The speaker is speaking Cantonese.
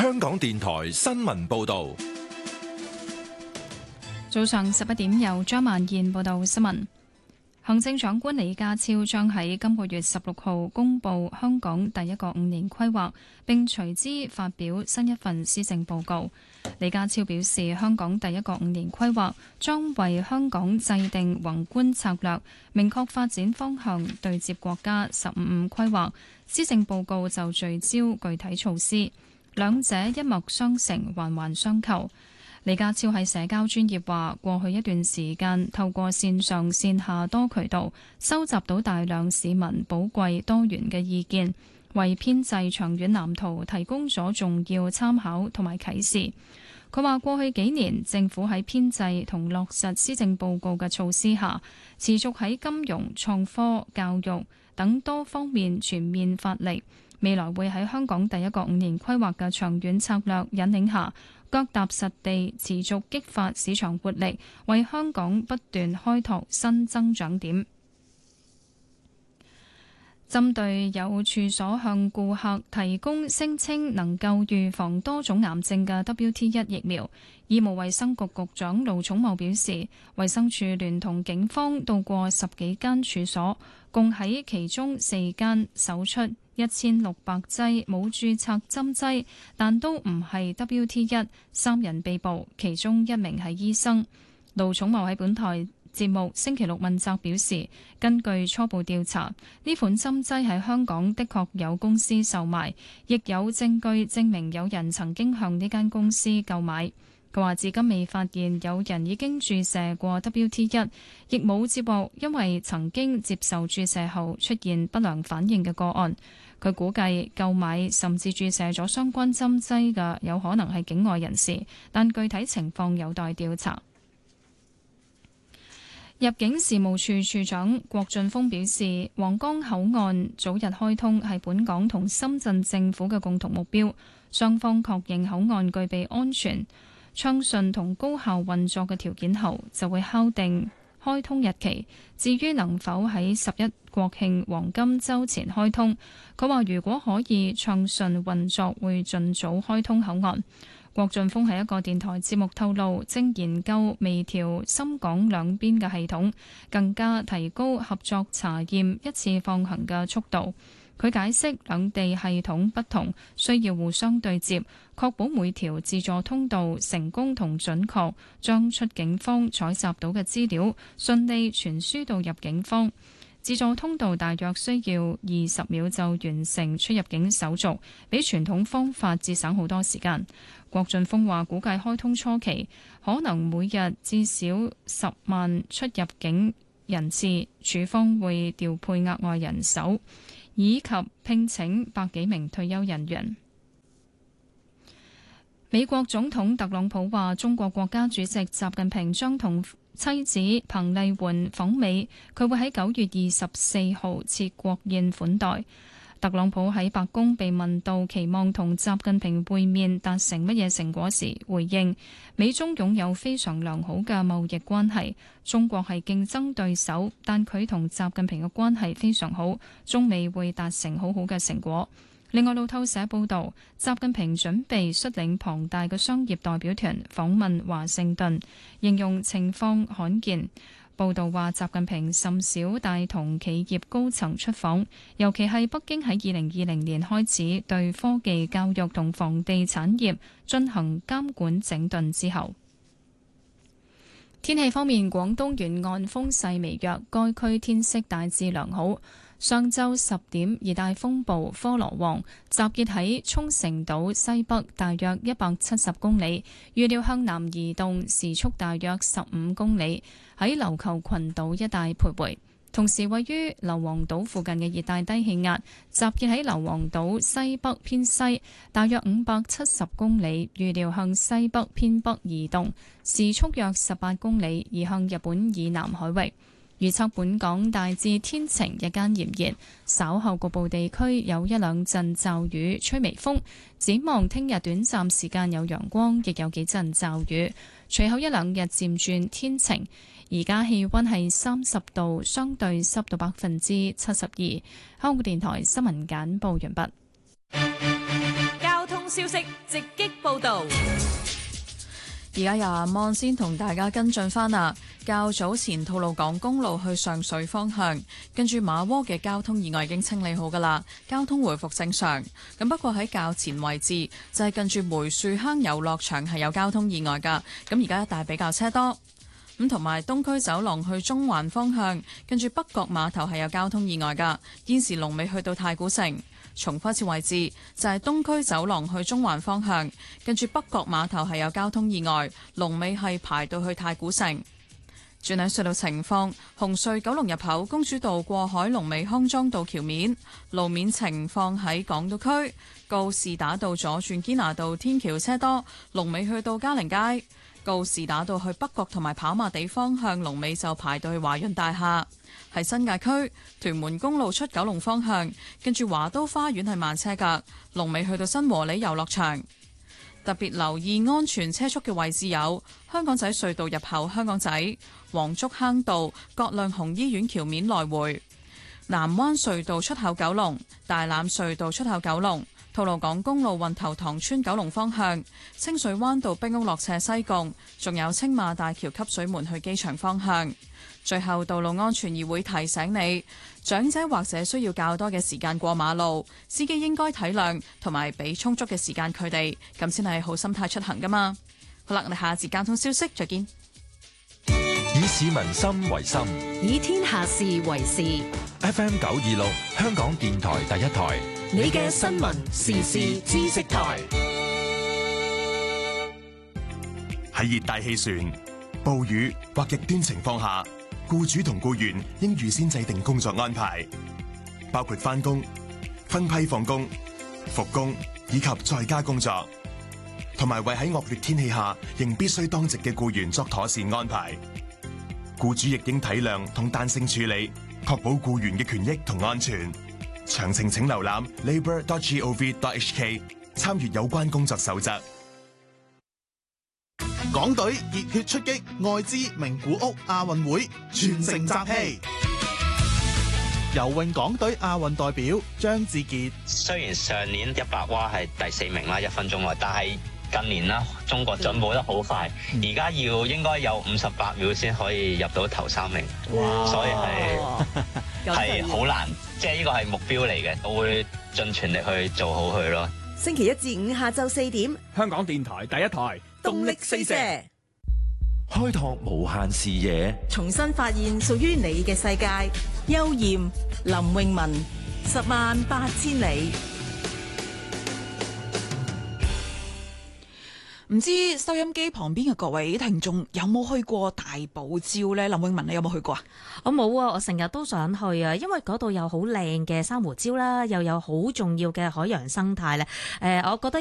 香港電台新聞報道。 早上11點，由張曼燕報道新聞。行政長官李家超將喺今個月16號公布香港第一個5年規劃，並隨之發表新一份施政報告。李家超表示，香港第一個5年規劃將為香港制定宏觀策略，明確發展方向，對接國家15規劃。施政報告就聚焦具體措施，兩者一脈相承，環環相扣。李家超喺社交專頁話，過去一段時間透過線上線下多渠道收集到大量市民寶貴多元嘅意見，為編製長遠藍圖提供咗重要參考同埋啟示。佢話過去幾年政府喺編製同落實施政報告嘅措施下，持續喺金融、創科、教育等多方面全面發力，未來會喺香港第一個5年規劃嘅長遠策略引領下，腳踏實地，持續激發市場活力，為香港不斷開拓新增長點。針對有處所向顧客提供聲稱能夠預防多種癌症嘅 WT1 疫苗，醫務衛生局局長盧寵茂表示，衛生署聯同警方到過10幾間處所，共喺其中4間搜出1600劑冇註冊針劑，但都唔係 WT1， 3人被捕，其中1名係醫生。盧寵茂喺本台節目星期六問責表示，根據初步調查，呢款針劑喺香港的確有公司售賣，亦有證據證明有人曾經向呢間公司購買。佢話至今未發現有人已經注射過 WT1， 亦冇接獲因為曾經接受注射後出現不良反應嘅個案。佢估計購買甚至注射咗相關針劑嘅有可能係境外人士，但具體情況有待調查。入境事務處處長郭俊峰表示，皇崗口岸早日開通係本港同深圳政府嘅共同目標，雙方確認口岸具備安全、暢順同高效運作嘅條件後，就會敲定開通日期。至於能否喺11國慶黃金週前開通，佢話如果可以暢順運作，會盡早開通口岸。郭俊峰喺一個電台節目透露，正研究微調深港兩邊嘅系統，更加提高合作查驗一次放行嘅速度。佢解釋兩地系統不同，需要互相對接，確保每條自助通道成功同準確，將出境方採集到嘅資料順利傳輸到入境方。自助通道大約需要20秒就完成出入境手續，比傳統方法節省好多時間。郭俊峰話，估計開通初期可能每日至少10萬出入境人次，處方會調配額外人手，以及聘請100幾名退休人員。美國總統特朗普話，中國國家主席習近平將同妻子彭麗媛訪美，佢會喺9月24號設國宴款待。特朗普喺白宮被問到期望同習近平會面達成乜嘢成果時，回應美中擁有非常良好嘅貿易關係，中國係競爭對手，但佢同習近平嘅關係非常好，中美會達成好好嘅成果。另外，路透社報道，習近平準備率領龐大嘅商業代表團訪問華盛頓，形容情況罕見。報道話，習近平甚少帶同企業高層出訪，尤其係北京喺2020年開始對科技、教育同房地產業進行監管整頓之後。天氣方面，廣東沿岸風勢微弱，該區天色大致良好。上晝10點，熱帶風暴科羅旺集結喺沖繩島西北大約170公里，預料向南移動，時速大約15公里，喺琉球群島一帶徘徊。同時，位於硫磺島附近嘅熱帶低氣壓集結喺硫磺島西北偏西大約570公里，預料向西北偏北移動，時速約18公里，移向日本以南海域。預測本港大致天晴，日間炎熱，稍後局部地區有1兩陣驟雨，吹微風。展望聽日短暫時間有陽光，亦有幾陣驟雨。隨後1兩日漸轉天晴。而家氣溫係30度，相對濕度72%。香港電台新聞簡報完畢。 交通消息直擊報導。 而家由阿芒先同大家跟進返啦。較早前吐露港公路去上水方向，跟住馬窩嘅交通意外已經清理好㗎啦，交通回復正常。咁不過喺較前位置就係近住梅樹坑遊樂場係有交通意外㗎，咁而家一帶比較車多。咁同埋東區走廊去中環方向，跟住北角碼頭係有交通意外㗎，現時龍尾去到太古城。重複一次位置就係東區走廊去中環方向，跟住北角碼頭係有交通意外，龍尾係排到去太古城。轉喺隧道情況，紅隧九龍入口公主道過海龍尾康莊道橋面，路面情況喺港島區告士打道左轉堅拿道天橋車多，龍尾去到嘉寧街。告士打道去北角同埋跑馬地方向龍尾就排到去華潤大廈。喺新界區屯門公路出九龍方向，跟住華都花園係慢車㗎，龍尾去到新和里遊樂場。特別留意安全車速嘅位置有香港仔隧道入口香港仔、黃竹坑道、葛量洪醫院橋面來回、南灣隧道出口九龍、大欖隧道出口九龍、吐露港公路運頭塘村九龍方向、清水灣道冰屋落斜西貢，仲有青馬大橋汲水門去機場方向。最後，道路安全議會提醒你，長者或者需要較多嘅時間過馬路，司機應該體諒同埋俾充足嘅時間佢哋，咁先係好心態出行㗎嘛。好啦，我哋下一節交通消息再見。 以市民心為心， 以天下事為事。 FM 926香港電台第一台， 你嘅新聞時事知識台。 喺熱帶氣旋、暴雨或極端情況下，僱主同僱員應預先制定工作安排，包括返工、分批放工、復工以及在家工作，同埋為喺惡劣天氣下仍必須當值嘅僱員作妥善安排。僱主亦應體諒同彈性處理，確保僱員嘅權益同安全。詳情請瀏覽 labour.gov.hk， 參閱有關工作守則。 港隊熱血出擊愛知名古屋亞運會，全城集氣。游泳港隊亞運代表張志傑， 雖然上年100蛙係第4名啦，1分鐘內，但係近年啦，中國進步得好快，而家應該有58秒先可以入到頭3名，所以係好難，即係呢個係目標嚟嘅，我會盡全力去做好佢咯。 星期1至5下晝4點， 香港電台第一台動力四射， 開拓無限視野， 重新發現屬於你嘅世界。邱艷、林詠雯，108000里。 唔知收音機旁邊嘅各位聽眾有冇去過大堡礁呢？林詠雯，你有冇去過啊？ 我冇啊，我成日都想去啊，因為嗰度有好靚嘅珊瑚礁啦，又有好重要嘅海洋生態咧。我覺得